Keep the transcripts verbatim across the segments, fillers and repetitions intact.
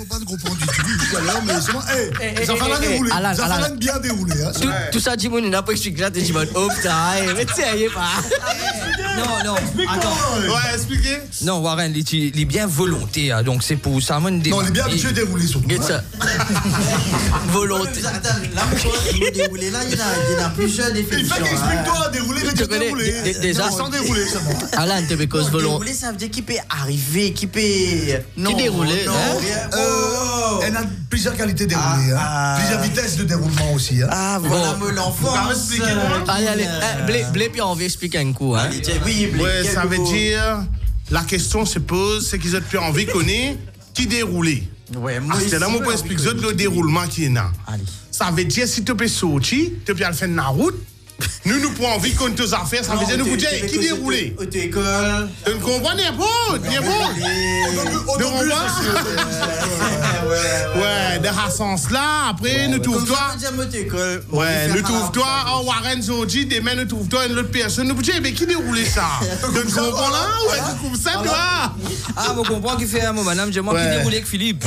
Pas de comprendre du tout tout à l'heure, mais c'est bon. Hey, hey, ça fallait hey, dérouler. Alan, Ça Alan. fallait bien dérouler. Hein. Tout, tout ça, Jimon, il n'a pas expliqué là, t'es Jimon. Oh putain, mais tu sais, pas. Non, non, attends. Ouais, expliquez. Non, Warren, il, il est bien volonté, hein, donc c'est pour ça. Non, il est bien habitué à dérouler surtout. Get ça. Volonté. Attends, là, il faut dérouler. Là, il y en a, il y en a plusieurs Il définitions. fait qu'explique-toi, dérouler, mais Tu tu connais dérouler. dé- déjà- Sans dérouler, c'est bon. Alan, t'es cause volonté. Dérouler, ça veut dire qu'il peut arriver, qu'il peut. Non, dérouler, non, hein? rien. Euh, Elle a plusieurs qualités déroulées, Ah, hein. ah. Plusieurs vitesses de déroulement aussi. Hein. Ah, voilà, Bon. me l'enfance. Allez, allez, eh, Blé, Blé, puis on va expliquer un coup, hein. Oui, Blé, Ouais, quelques ça veut mots. dire. La question se pose, c'est qu'ils ont plus envie qu'on ait qui dérouler. Ouais, moi, Ah, c'est là, ici, moi, pour ouais, expliquer oui, le déroulement qui est là. Allez. Ça veut dire, si tu peux sortir, tu peux aller faire la route. Nous, nous prenons envie qu'on te affaires, ça veut dire, nous vous dire qui dérouler. Auto-école. Tu ne comprends pas, tu ne Au De début, Ouais, de ce sens-là, après, nous trouve-toi. Ouais, nous trouve-toi, oh, Warren Zoji, demain, nous trouve-toi une autre personne. Nous vous dire, mais qui déroulait ça? Tu ne comprends là? Ouais, tu trouves ça, toi? Ah, vous comprenez qu'il fait un moment, madame, j'ai moi qui Ouais. déroulé avec Philippe.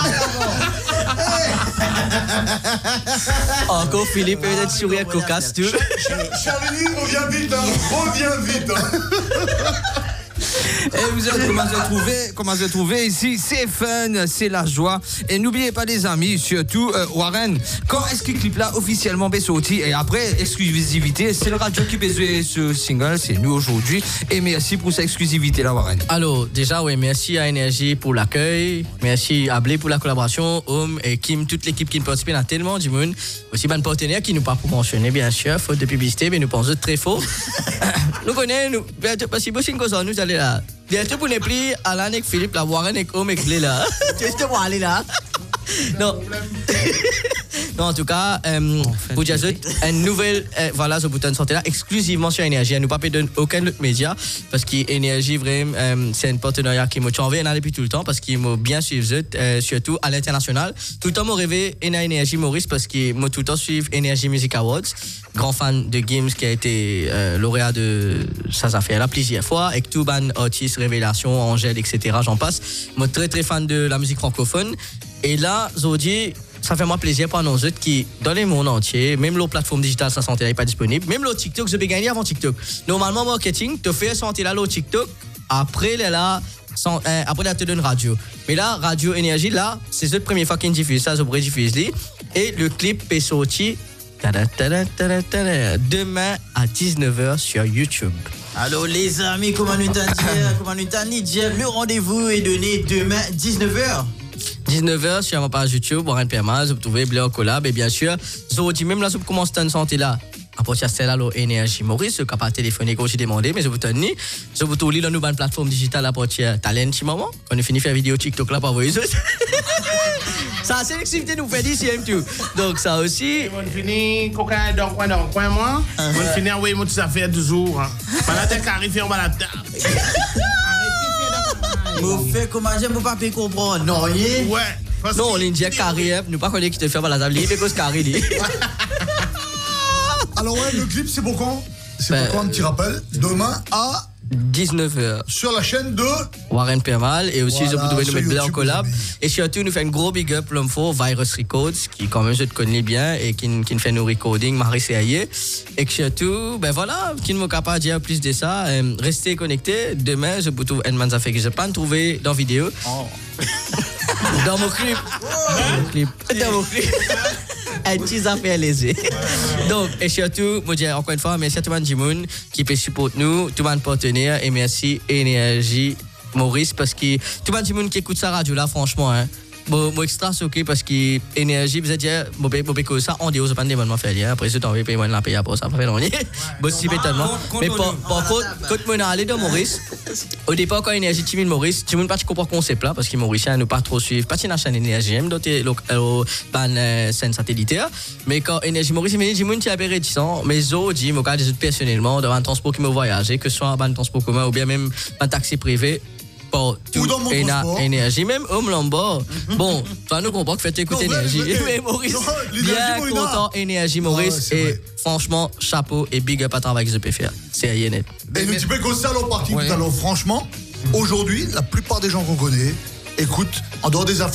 Encore Philippe, peut-être sourire cocasse, tu. Charlie, reviens vite, hein. Reviens vite, hein. Et vous êtes comment vous trouvez, comment vous trouvez ici, c'est fun, c'est la joie. Et n'oubliez pas les amis, surtout euh, Warren, quand est-ce que le clip là officiellement est sorti? Et après, exclusivité, c'est le radio qui fait ce single, c'est nous aujourd'hui. Et merci pour cette exclusivité là, Warren. Alors, déjà, oui, merci à Énergie pour l'accueil. Merci à Blé pour la collaboration. Homme et Kim, toute l'équipe qui nous participe à tellement du monde. Aussi, ben partenaire qui nous pas pour mentionner, bien sûr, faute de publicité, mais nous pensons très faux. Nous connaissons, nous, bientôt, parce que si vous avez nous allez là. Bientôt, pour ne plus, Alan avec Philippe, la Warren avec Homme et Blé là. Tu sais, pour aller là. Non. Non, en tout cas, euh, pour dire une nouvelle, euh, voilà, ce bouton de santé là, exclusivement sur Énergie. Elle nous pas donner aucun autre média parce qu'Énergie, vraiment, euh, c'est un partenariat qui m'a envie d'en depuis tout le temps parce qu'il m'a bien suivi, euh, surtout à l'international. Tout le temps, m'a rêvé Énergie Maurice parce qu'il m'a tout le temps suivi Énergie Music Awards. Grand fan de Gims qui a été euh, lauréat de ça, ça fait là plusieurs fois avec tout ban artistes, Révélation, Angèle, et cetera. J'en passe. Moi, très très fan de la musique francophone. Et là, Zodi, ça fait moi plaisir pour nous autres qui, dans le monde entier, même la plateforme digitale, sa santé n'est pas disponible. Même le TikTok, je peux gagner avant TikTok. Normalement, marketing, te fait santé là, le TikTok, après, là, sans, euh, après, là, te donne radio. Mais là, Radio Énergie, là, c'est la première fois qu'ils diffusent ça, je pourrais diffuser. Et le clip est sorti tada, tada, tada, tada, demain à dix-neuf heures sur YouTube. Alors les amis, comment nous t'en dire, comment nous t'en dire, le rendez-vous est donné demain dix-neuf heures. dix-neuf heures sur ma page YouTube, Warren Permaz, vous trouvez Blé en collab, et bien sûr, Zodi, même là, si vous commencez à santé là, après, c'est là, l'Énergie Maurice, qui n'a pas téléphoné, que j'ai demandé, mais je vous tenais, je vous tourne dans une plateforme digitale, après, talent, petit moment, quand on a fini de faire vidéo TikTok là, pour vous voyez. Ça, c'est l'exclusivité nous fait d'ici, M deux. Donc, ça aussi. On finit, coca, dans coin, dans coin, moi. On finit, oui, moi, tout ça fait deux jours. Pendant que t'arrives, on va la table. Vous faites comment j'aime, vous pas comprendre. Non, yeah. Ouais. Non, on dit carré, nous pas connaître qui te fait par la table, il fait cause carré, lui. Alors, ouais, le clip, c'est pour quand? C'est Ben, pour quand, un petit rappel? Demain à dix-neuf heures. sur la chaîne de Warren Permal et aussi Voilà, je vous devez nous sur mettre Blé en YouTube, collab les amis. et surtout nous fait un gros big up l'homme fort Virus Records qui quand même je te connais bien et qui, qui nous fait nos recordings Marie Seaillé et que surtout ben voilà qui ne m'a capable de dire plus de ça euh, restez connectés demain je vous trouve un man fait que je pas trouvé dans vidéo Oh. dans mon clip dans mon clip dans mon clip un petit affaire lésée. Donc, et surtout, je dis encore une fois, merci à tout le monde Jimoun qui peut supporter nous, tout le monde partenaire, et merci Énergie Maurice, parce que tout le monde Jimoun qui écoute sa radio là, franchement, hein. Moi, moi extra choqué parce que Énergie, vous êtes dit, moi, moi, que ça, on dit, on se pas de développement fait, après, c'est envie de payer, moi, la payer après, ça, pas fait long. Moi, si tellement. Mais par par contre, quand on est allé dans Maurice, au départ, quand Énergie Timide Maurice, tu ne pas comprendre le concept là, parce que Mauricien nous pas trop suivre, pas la chaîne Énergie, même dans tes ban scène satellitaire. Mais quand Énergie Maurice, il m'a dit, tu es réticent, mais zo, dit, moi, quand je personnellement, dans un transport qui me voyager, que ce soit un transport commun ou bien même un taxi privé, pour tout dans mon éna- transport. Énergie, même homme lambord. Bon, toi, nous comprends que faites écouter Non, vrai, Énergie. vrai. Mais Maurice, Non, bien l'Énergie, Moïna. content, Énergie Maurice. Ah ouais, c'est et vrai. franchement, chapeau et big up à travail que je peux faire. C'est à Yennet. Et nous, tu peux qu'on s'allons partir Ouais. tout à l'heure. Franchement, aujourd'hui, la plupart des gens qu'on connaît écoutent, en dehors des